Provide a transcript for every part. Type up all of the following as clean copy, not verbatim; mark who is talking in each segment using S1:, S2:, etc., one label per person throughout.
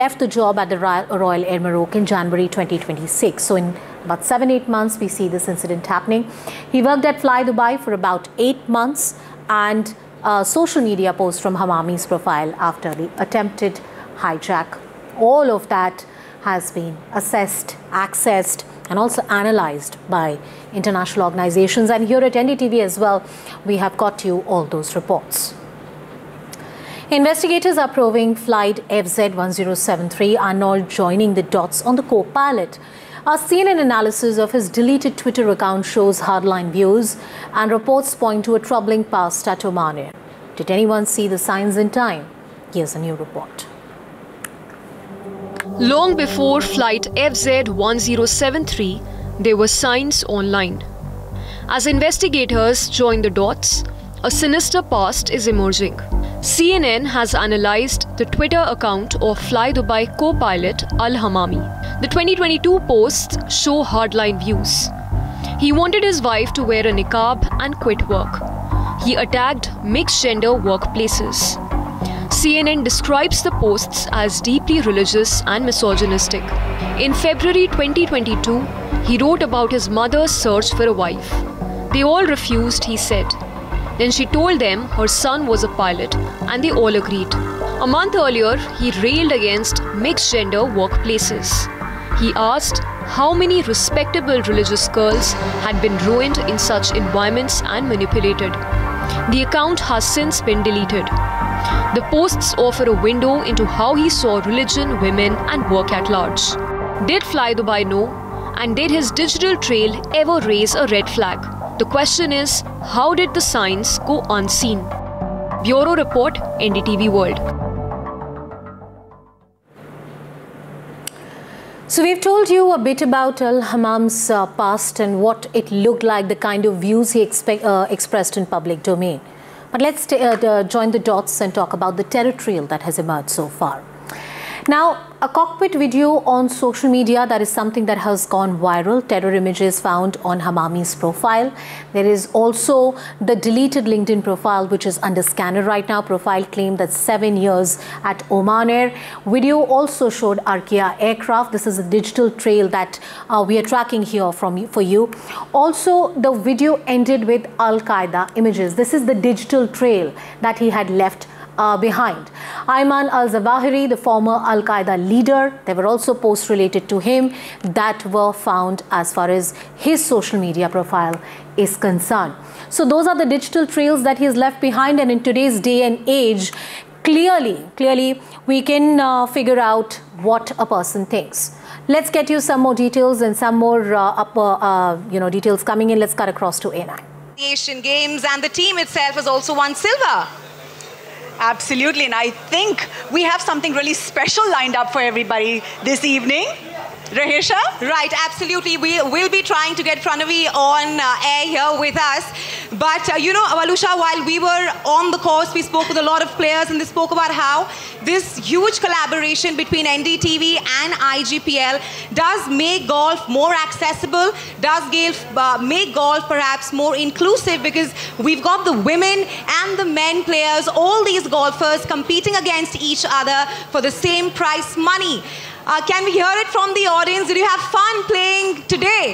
S1: left the job at the Royal Air Maroc in January 2026. So in about 7-8 months, we see this incident happening. He worked at Fly Dubai for about 8 months, and a social media post from Hamami's profile after the attempted hijack. All of that has been assessed, accessed, and also analyzed by international organizations. And here at NDTV as well, we have got you all those reports. Investigators are probing flight FZ1073, Arnold joining the dots on the co-pilot. A CNN analysis of his deleted Twitter account shows hardline views, and reports point to a troubling past at Oman Air. Did anyone see the signs in time? Here's a new report.
S2: Long before flight FZ1073, there were signs online. As investigators join the dots, a sinister past is emerging. CNN has analyzed the Twitter account of Fly Dubai co-pilot Al-Hamami. The 2022 posts show hardline views. He wanted his wife to wear a niqab and quit work. He attacked mixed-gender workplaces. CNN describes the posts as deeply religious and misogynistic. In February 2022, he wrote about his mother's search for a wife. They all refused, he said. Then she told them her son was a pilot, and they all agreed. A month earlier, he railed against mixed-gender workplaces. He asked how many respectable religious girls had been ruined in such environments and manipulated. The account has since been deleted. The posts offer a window into how he saw religion, women, and work at large. Did Fly Dubai know? And did his digital trail ever raise a red flag? The question is, how did the signs go unseen? Bureau Report, NDTV World.
S1: So we've told you a bit about Al-Hamam's past and what it looked like, the kind of views he expressed in public domain. But let's join the dots and talk about the terror trail that has emerged so far. Now, a cockpit video on social media, that is something that has gone viral. Terror images found on Hamami's profile. There is also the deleted LinkedIn profile, which is under scanner right now. Profile claimed that 7 years at Oman Air. Video also showed Arkia aircraft. This is a digital trail that we are tracking here for you. Also, the video ended with Al-Qaeda images. This is the digital trail that he had left behind. Ayman al-Zawahiri, the former Al-Qaeda leader, there were also posts related to him that were found as far as his social media profile is concerned. So those are the digital trails that he has left behind, and in today's day and age, clearly we can figure out what a person thinks. Let's get you some more details and some more details coming in. Let's cut across to A9.
S3: The Asian Games, and the team itself has also won silver.
S4: Absolutely, and I think we have something really special lined up for everybody this evening. Rahisha?
S3: Right, absolutely. We'll be trying to get Pranavi on air here with us. But, Valusha, while we were on the course, we spoke with a lot of players, and they spoke about how this huge collaboration between NDTV and IGPL does make golf more accessible, does make golf perhaps more inclusive, because we've got the women and the men players, all these golfers competing against each other for the same prize money. Can we hear it from the audience? Did you have fun playing today?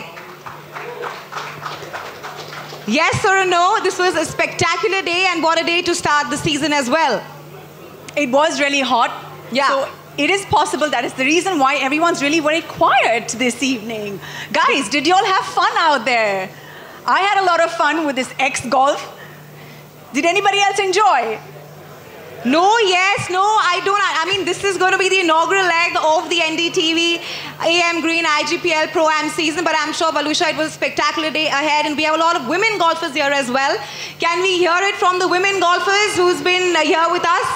S3: Yes or no? This was a spectacular day, and what a day to start the season as well.
S4: It was really hot.
S3: Yeah.
S4: So it is possible that is the reason why everyone's really very quiet this evening. Guys, did you all have fun out there? I had a lot of fun with this X Golf. Did anybody else enjoy?
S3: No, yes, no, I don't. I mean, this is going to be the inaugural leg of the NDTV AM Green IGPL Pro-Am season, but I'm sure, Valusha, it was a spectacular day ahead, and we have a lot of women golfers here as well. Can we hear it from the women golfers who's been here with us?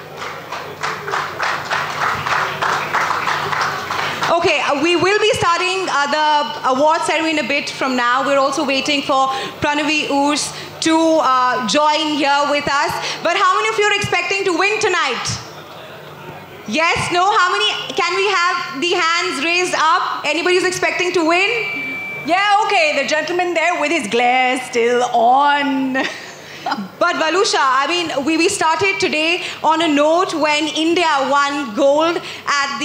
S3: Okay, we will be starting the award ceremony in a bit from now. We're also waiting for Pranavi Urs to join here with us. But how many of you are expecting to win tonight? Yes, no? How many? Can we have the hands raised up? Anybody who's expecting to win?
S4: Yeah, okay, the gentleman there with his glare still on.
S3: But Valusha, I mean, we started today on a note when India won gold at the